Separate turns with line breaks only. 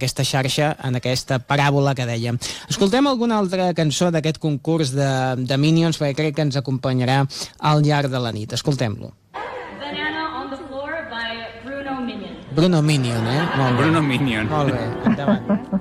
aquesta xarxa, en aquesta paràbola que dèiem. Escoltem alguna altra cançó d'aquest concurs de Minions, perquè crec que ens acompanyarà al llarg de la nit. Escoltem-lo.
Banana on the Floor by Bruno Minion.
Bruno Minion, eh? Molt bé.
Bruno Minion.
Molt bé, endavant.